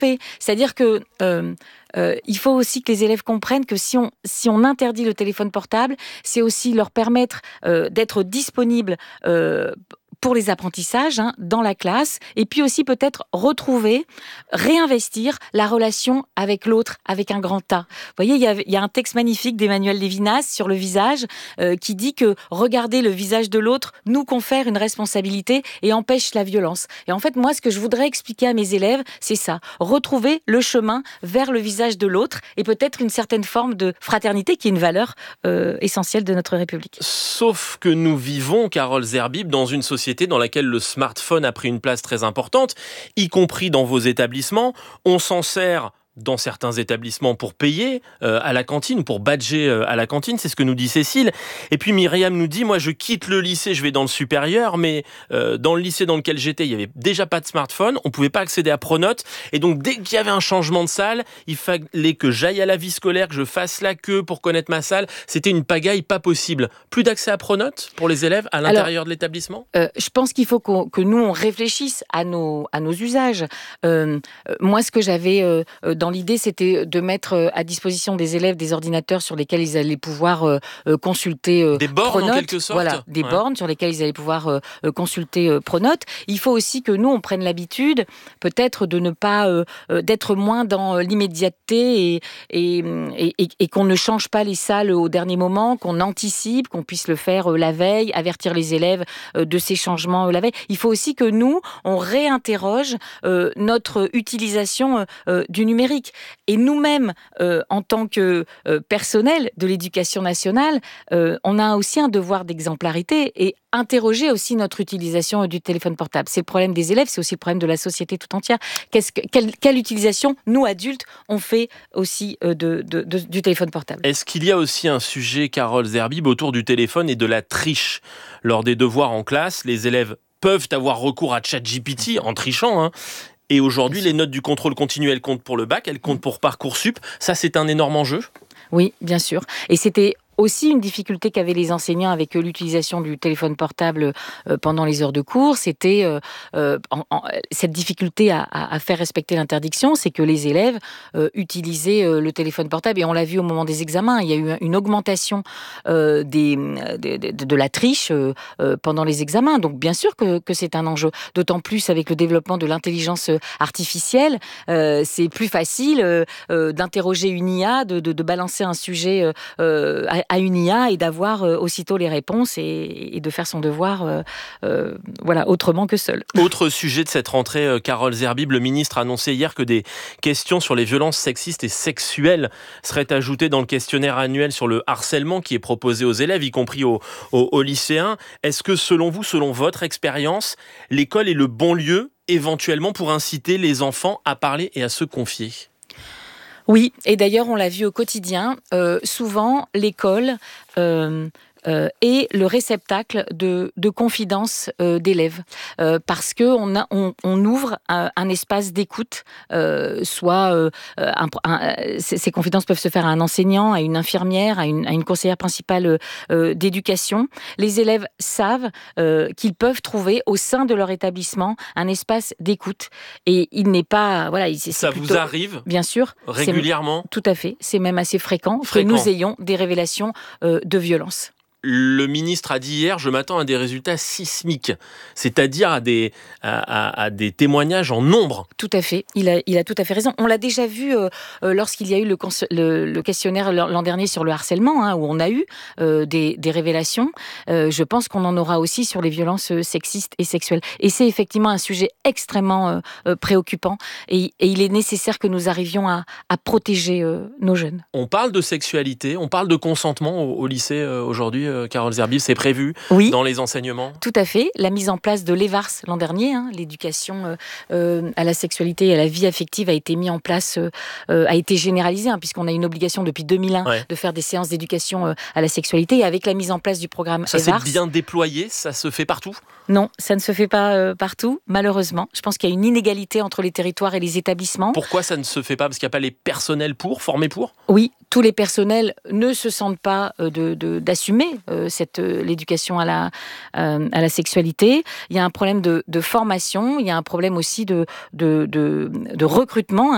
paix. C'est-à-dire que il faut aussi que les élèves comprennent que si on interdit le téléphone portable, c'est aussi leur permettre d'être disponibles pour les apprentissages dans la classe, et puis aussi peut-être réinvestir la relation avec l'autre, avec un grand A. Vous voyez, il y a un texte magnifique d'Emmanuel Lévinas sur le visage qui dit que regarder le visage de l'autre nous confère une responsabilité et empêche la violence. Et en fait, moi, ce que je voudrais expliquer à mes élèves, c'est ça, retrouver le chemin vers le visage de l'autre et peut-être une certaine forme de fraternité qui est une valeur essentielle de notre République. Sauf que nous vivons, Carole Zerbib, dans une société dans laquelle le smartphone a pris une place très importante, y compris dans vos établissements. On s'en sert dans certains établissements pour payer à la cantine ou pour badger à la cantine, c'est ce que nous dit Cécile. Et puis Myriam nous dit, moi je quitte le lycée, je vais dans le supérieur, mais dans le lycée dans lequel j'étais, il n'y avait déjà pas de smartphone, on ne pouvait pas accéder à Pronote, et donc dès qu'il y avait un changement de salle, il fallait que j'aille à la vie scolaire, que je fasse la queue pour connaître ma salle. C'était une pagaille pas possible. Plus d'accès à Pronote pour les élèves à l'intérieur de l'établissement ? Je pense qu'il faut que nous on réfléchisse à nos usages. Moi, ce que j'avais dans l'idée, c'était de mettre à disposition des élèves des ordinateurs sur lesquels ils allaient pouvoir consulter des bornes Pronote. En quelque sorte. Voilà, des bornes sur lesquelles ils allaient pouvoir consulter Pronote. Il faut aussi que nous, on prenne l'habitude, peut-être, de ne pas d'être moins dans l'immédiateté et qu'on ne change pas les salles au dernier moment, qu'on anticipe, qu'on puisse le faire la veille, avertir les élèves de ces changements la veille. Il faut aussi que nous, on réinterroge notre utilisation du numérique. Et nous-mêmes, en tant que personnel de l'éducation nationale, on a aussi un devoir d'exemplarité et interroger aussi notre utilisation du téléphone portable. C'est le problème des élèves, c'est aussi le problème de la société tout entière. Quelle utilisation, nous, adultes, on fait aussi du téléphone portable ? Est-ce qu'il y a aussi un sujet, Carole Zerbib, autour du téléphone et de la triche ? Lors des devoirs en classe, les élèves peuvent avoir recours à ChatGPT en trichant, Et aujourd'hui, les notes du contrôle continu, elles comptent pour le bac, elles comptent pour Parcoursup. Ça, c'est un énorme enjeu ? Oui, bien sûr. Et c'était aussi une difficulté qu'avaient les enseignants avec l'utilisation du téléphone portable pendant les heures de cours. C'était cette difficulté à faire respecter l'interdiction, c'est que les élèves utilisaient le téléphone portable. Et on l'a vu au moment des examens, il y a eu une augmentation de la triche pendant les examens. Donc bien sûr que c'est un enjeu. D'autant plus avec le développement de l'intelligence artificielle, c'est plus facile d'interroger une IA, de balancer un sujet à une IA et d'avoir aussitôt les réponses et de faire son devoir autrement que seul. Autre sujet de cette rentrée, Carole Zerbib, le ministre a annoncé hier que des questions sur les violences sexistes et sexuelles seraient ajoutées dans le questionnaire annuel sur le harcèlement qui est proposé aux élèves, y compris aux lycéens. Est-ce que selon vous, selon votre expérience, l'école est le bon lieu éventuellement pour inciter les enfants à parler et à se confier ? Oui, et d'ailleurs on l'a vu au quotidien, souvent l'école est le réceptacle de confidences d'élèves, parce que on ouvre un espace d'écoute, ces confidences peuvent se faire à un enseignant, à une infirmière, à une conseillère principale d'éducation. Les élèves savent qu'ils peuvent trouver au sein de leur établissement un espace d'écoute, et il n'est pas ça vous arrive bien sûr régulièrement? Tout à fait, c'est même assez fréquent que nous ayons des révélations de violence. Le ministre a dit hier, je m'attends à des résultats sismiques, c'est-à-dire à des témoignages en nombre. Tout à fait, il a tout à fait raison. On l'a déjà vu lorsqu'il y a eu le questionnaire l'an dernier sur le harcèlement, où on a eu des révélations. Je pense qu'on en aura aussi sur les violences sexistes et sexuelles. Et c'est effectivement un sujet extrêmement préoccupant. Et il est nécessaire que nous arrivions à protéger nos jeunes. On parle de sexualité, on parle de consentement au lycée aujourd'hui. Carole Zerbib, c'est prévu dans les enseignements ? Tout à fait. La mise en place de l'EVARS l'an dernier, l'éducation à la sexualité et à la vie affective a été mise en place, a été généralisée, puisqu'on a une obligation depuis 2001 de faire des séances d'éducation à la sexualité. Et avec la mise en place du programme EVARS... Ça s'est bien déployé ? Ça se fait partout ? Non, ça ne se fait pas partout, malheureusement. Je pense qu'il y a une inégalité entre les territoires et les établissements. Pourquoi ça ne se fait pas ? Parce qu'il n'y a pas les personnels formés pour ? Oui, tous les personnels ne se sentent pas d'assumer l'éducation à la sexualité. Il y a un problème de formation, il y a un problème aussi de recrutement.